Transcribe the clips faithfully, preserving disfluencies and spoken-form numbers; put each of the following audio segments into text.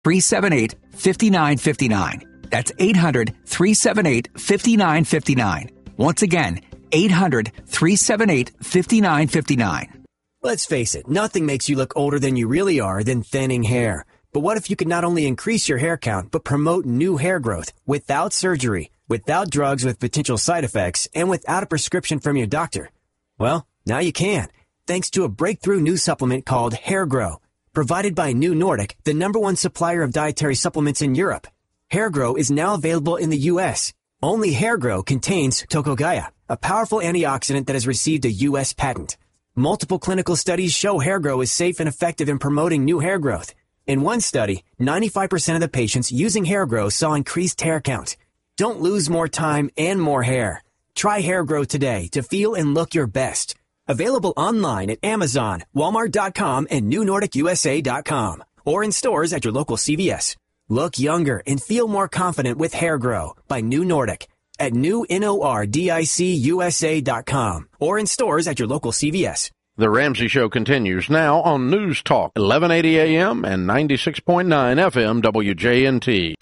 three seven eight, five nine five nine. That's eight hundred, three seven eight, five nine five nine. Once again, eight hundred, three seven eight, five nine five nine. Let's face it, nothing makes you look older than you really are than thinning hair. But what if you could not only increase your hair count, but promote new hair growth without surgery, without drugs with potential side effects, and without a prescription from your doctor? Well, now you can, thanks to a breakthrough new supplement called Hair Grow, provided by New Nordic, the number one supplier of dietary supplements in Europe. Hair Grow is now available in the U S. Only Hair Grow contains Tocogaya, a powerful antioxidant that has received a U S patent. Multiple clinical studies show Hair Grow is safe and effective in promoting new hair growth. In one study, ninety-five percent of the patients using Hair Grow saw increased hair count. Don't lose more time and more hair. Try Hair Grow today to feel and look your best. Available online at Amazon, Walmart dot com, and New Nordic U S A dot com, or in stores at your local C V S. Look younger and feel more confident with Hair Grow by New Nordic at new nordic U S A dot com, or in stores at your local C V S. The Ramsey Show continues now on News Talk, eleven eighty A M and ninety-six point nine F M W J N T.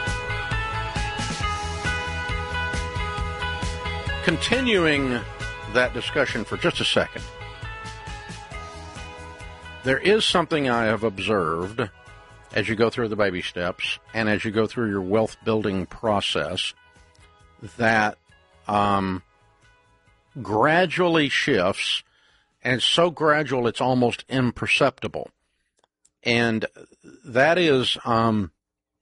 Continuing that discussion for just a second, there is something I have observed as you go through the baby steps and as you go through your wealth building process that um, gradually shifts. And it's so gradual, it's almost imperceptible. And that is um,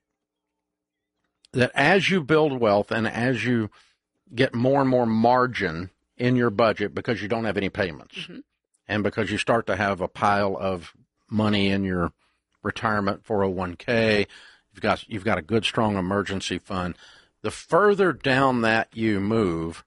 that as you build wealth and as you get more and more margin in your budget because you don't have any payments, mm-hmm. and because you start to have a pile of money in your retirement four oh one k, you've got, you've got a good, strong emergency fund, the further down that you move,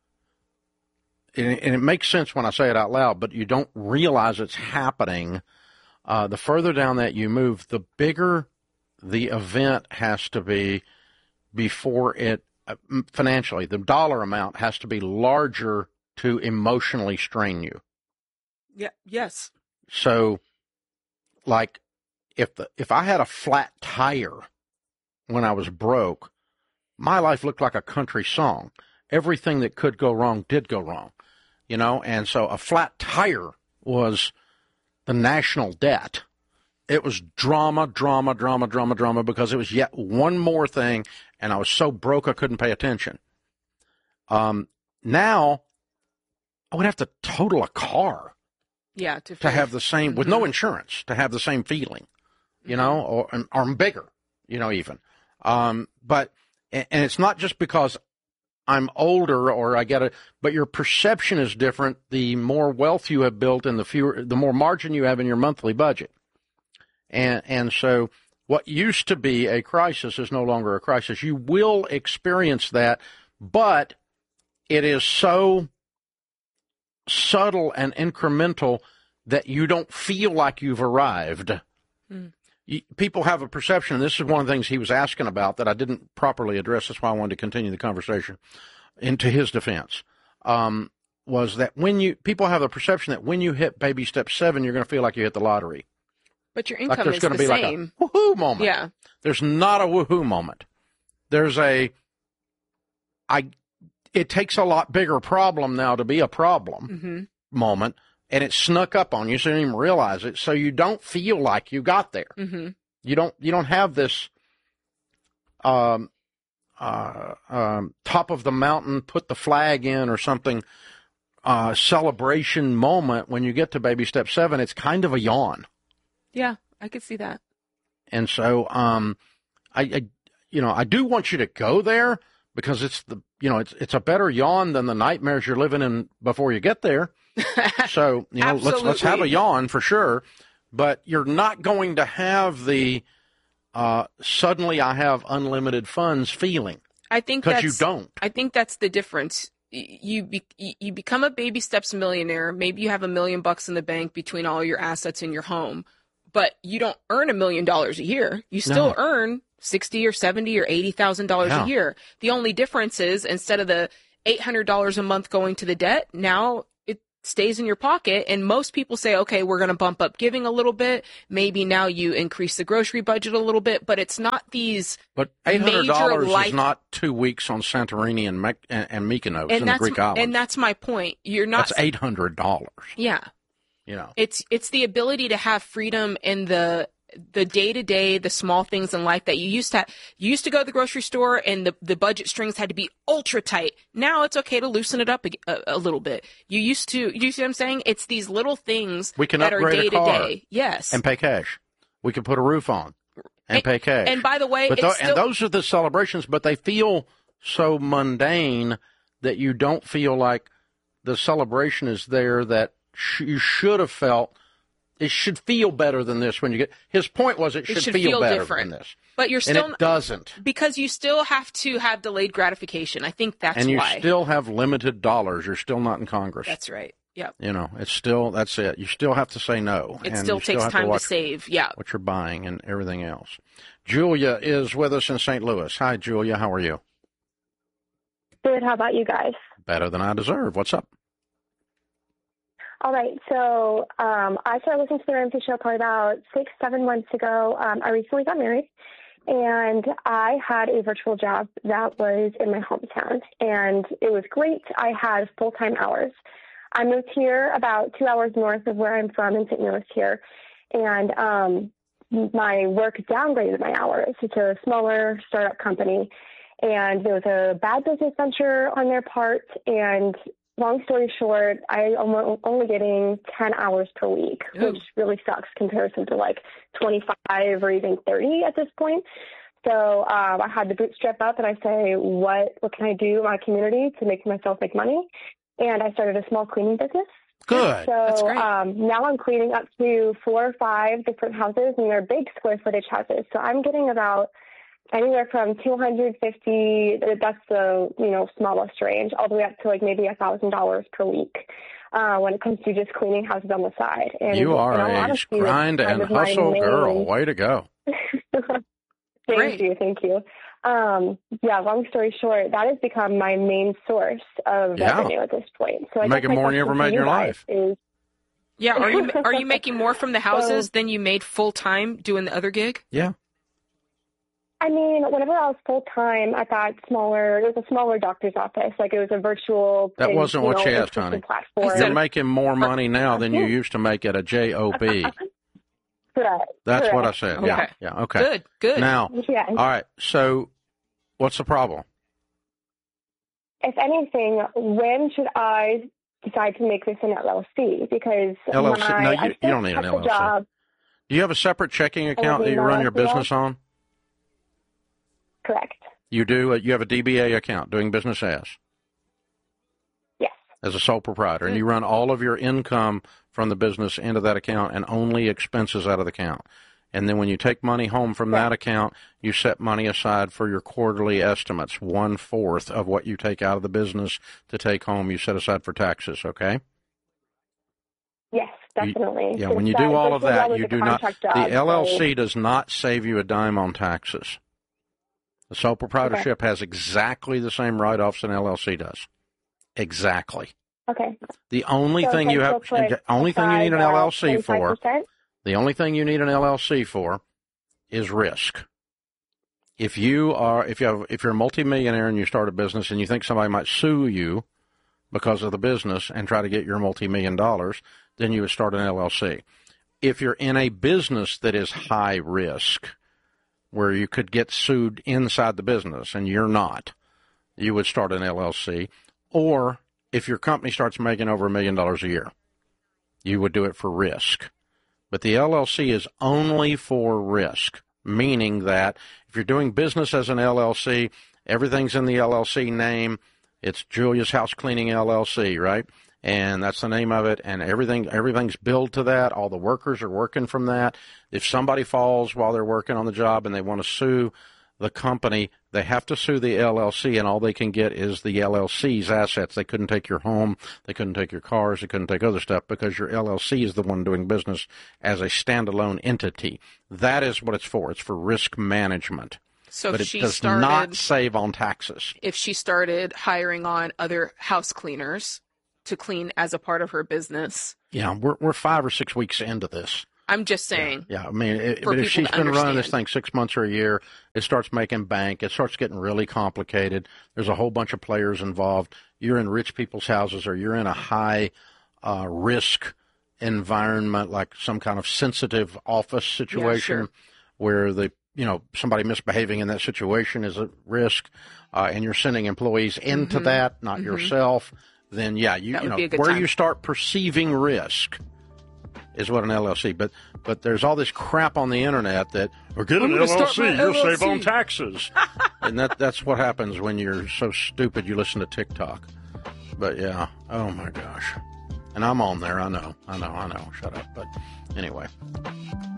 and it makes sense when I say it out loud, but you don't realize it's happening. Uh, the further down that you move, the bigger the event has to be before it, uh, financially, the dollar amount has to be larger to emotionally strain you. Yeah. Yes. So, like, if the if I had a flat tire when I was broke, my life looked like a country song. Everything that could go wrong did go wrong. You know, and so a flat tire was the national debt. It was drama, drama, drama, drama, drama, because it was yet one more thing, and I was so broke I couldn't pay attention. Um, now, I would have to total a car. Yeah, to, to have the same, mm-hmm. with no insurance, to have the same feeling, you know, or, or bigger, you know, even. Um, but, and it's not just because I'm older or I get it, but your perception is different. The more wealth you have built and the fewer, the more margin you have in your monthly budget. And, and so what used to be a crisis is no longer a crisis. You will experience that, but it is so subtle and incremental that you don't feel like you've arrived. Mm. People have a perception, and this is one of the things he was asking about that I didn't properly address. That's why I wanted to continue the conversation. Into his defense, um, was that when you people have a perception that when you hit baby step seven, you're going to feel like you hit the lottery. But your income like is the be same. Like a woohoo moment. Yeah. There's not a woohoo moment. There's a I. It takes a lot bigger problem now to be a problem mm-hmm. moment. And it snuck up on you, so you didn't even realize it. So you don't feel like you got there. Mm-hmm. You don't. You don't have this um, uh, um, top of the mountain, put the flag in, or something uh, celebration moment when you get to baby step seven. It's kind of a yawn. Yeah, I could see that. And so, um, I, I, you know, I do want you to go there because it's the, you know, it's it's a better yawn than the nightmares you're living in before you get there. So, you know, let's let's have a yawn for sure, but you're not going to have the uh, suddenly I have unlimited funds feeling. I think because you don't. I think that's the difference. You be, you become a baby steps millionaire. Maybe you have a million bucks in the bank between all your assets in your home, but you don't earn a million dollars a year. You still no. earn sixty or seventy or eighty thousand dollars yeah. a year. The only difference is instead of the eight hundred dollars a month going to the debt, now stays in your pocket. And most people say, okay, we're going to bump up giving a little bit. Maybe now you increase the grocery budget a little bit, but it's not these But eight hundred dollars major life- is not two weeks on Santorini and, Me- and, and Mykonos and in the that's, Greek islands. and that's my point. You're not. That's eight hundred dollars. Yeah. You know. It's, it's the ability to have freedom in the, the day-to-day, the small things in life that you used to have. You used to go to the grocery store and the, the budget strings had to be ultra tight. Now it's okay to loosen it up a, a, a little bit. You used to, you see what I'm saying? It's these little things We can that are upgrade a car day-to-day. Yes. and pay cash. We can put a roof on and, And- pay cash. and by the way, but it's tho- still- and those are the celebrations, but they feel so mundane that you don't feel like the celebration is there that sh- you should have felt. It should feel better than this when you get. His point was it should, should feel, feel better different. than this, But you're and still it doesn't. because you still have to have delayed gratification. I think that's And you why. still have limited dollars. You're still not in Congress. That's right. Yeah. You know, it's still that's it. You still have to say no. It and still you takes have time to, watch save. Yeah. what you're buying and everything else. Julia is with us in Saint Louis. Hi, Julia. How are you? Good. How about you guys? Better than I deserve. What's up? All right. So um, I started listening to the Ramsey Show probably about six, seven months ago. Um, I recently got married, and I had a virtual job that was in my hometown, and it was great. I had full-time hours. I moved here about two hours north of where I'm from in Saint Louis here, and um, my work downgraded my hours. It's a smaller startup company, and there was a bad business venture on their part, and long story short, I am only getting ten hours per week, Ooh. which really sucks comparison to like twenty-five or even thirty at this point. So um, I had to bootstrap up and I say, what what can I do in my community to make myself make money? And I started a small cleaning business. Good. That's So great. um, now I'm cleaning up to four or five different houses, and they're big square footage houses. So I'm getting about anywhere from two hundred fifty, that's the, you know, smallest range, all the way up to like maybe one thousand dollars per week uh, when it comes to just cleaning houses on the side. And You are in all a honesty, that's grind kind and of my hustle main- girl. Way to go. Thank Great. you, thank you. Um, yeah, long story short, that has become my main source of Yeah. revenue at this point. So I Making guess my more than you question ever to made in your guys life. Is, Yeah. Are you are you making more from the houses than you made full time doing the other gig? Yeah. I mean, whenever I was full time at that smaller, it was a smaller doctor's office. Like it was a virtual. That and, wasn't you what know, you asked, in-person honey. Platform. You're making more money now than you used to make at a J O B. Correct. That's correct. what I said. Yeah. Okay. Yeah. Okay. Good. Good. Now, Yeah. all right. So, what's the problem? If anything, when should I decide to make this an L L C? Because L L C? my, No, you- I you still don't need an kept L L C. the job. Do you have a separate checking account that need you an run your L L C? business on? Correct. You do. uh, You have a D B A account doing business as Yes. as a sole proprietor, and you run all of your income from the business into that account and only expenses out of the account. And then when you take money home from that account, you set money aside for your quarterly estimates, one fourth of what you take out of the business to take home, you set aside for taxes. Okay. Yes, definitely. Yeah, Since when you that- do all this of was that, always you a do not. contract The job, L L so- C does not save you a dime on taxes. The sole proprietorship has exactly the same write-offs an L L C does. Exactly. Okay. The only So thing can you I have, still put the only thing you need an aside, L L uh, C for, twenty-five percent? the only thing you need an L L C for is risk. If you are, if you have, if you're a multimillionaire and you start a business and you think somebody might sue you because of the business and try to get your multi-million dollars, then you would start an L L C. If you're in a business that is high risk, where you could get sued inside the business and you're not, you would start an L L C. Or if your company starts making over a million dollars a year, you would do it for risk. But the L L C is only for risk, meaning that if you're doing business as an L L C, everything's in the L L C name. It's Julia's House Cleaning L L C, right? And that's the name of it, and everything everything's billed to that. All the workers are working from that. If somebody falls while they're working on the job and they want to sue the company, they have to sue the L L C, and all they can get is the L L C's assets. They couldn't take your home, they couldn't take your cars, they couldn't take other stuff because your L L C is the one doing business as a standalone entity. That is what it's for. It's for risk management. So But if it she does started, not save on taxes. if she started hiring on other house cleaners, to clean as a part of her business. Yeah, we're we're five or six weeks into this. I'm just saying. Yeah, yeah. I mean, it, but if she's been understand. running this thing six months or a year, it starts making bank. It starts getting really complicated. There's a whole bunch of players involved. You're in rich people's houses, or you're in a high uh, risk environment, like some kind of sensitive office situation, yeah, sure. where the you know somebody misbehaving in that situation is at risk, uh, and you're sending employees into mm-hmm. that, not mm-hmm. yourself. Then yeah, you, you know where time. you start perceiving risk is what an L L C. But but there's all this crap on the internet that or get an L L C, you'll L L C. Save on taxes, and that that's what happens when you're so stupid you listen to TikTok. But yeah, oh my gosh, and I'm on there. I know, I know, I know. Shut up. But anyway.